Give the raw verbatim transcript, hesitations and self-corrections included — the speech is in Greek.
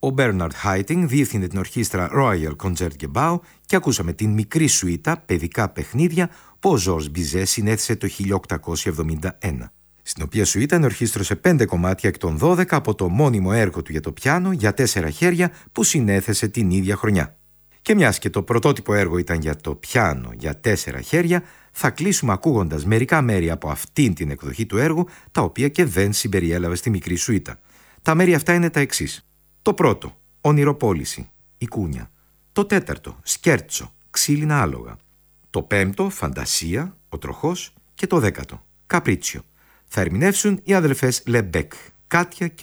Ο Μπέρναρντ Χάιτινγκ διεύθυνε την ορχήστρα Royal Concertgebouw και ακούσαμε την μικρή σουίτα παιδικά παιχνίδια που ο Ζορζ Μπιζέ συνέθεσε το χίλια οκτακόσια εβδομήντα ένα. Στην οποία σουίτα ενορχήστρωσε πέντε κομμάτια εκ των δώδεκα από το μόνιμο έργο του για το πιάνο για τέσσερα χέρια που συνέθεσε την ίδια χρονιά. Και μιας και το πρωτότυπο έργο ήταν για το πιάνο για τέσσερα χέρια, θα κλείσουμε ακούγοντας μερικά μέρη από αυτήν την εκδοχή του έργου, τα οποία και δεν συμπεριέλαβε στη μικρή σουίτα. Τα μέρη αυτά είναι τα εξής. Το πρώτο, ονειροπόληση, η κούνια. Το τέταρτο, σκέρτσο, ξύλινα άλογα. Το πέμπτο, φαντασία, ο τροχός. Και το δέκατο, καπρίτσιο. Θα ερμηνεύσουν οι αδελφές Λεμπέκ, Κάτια και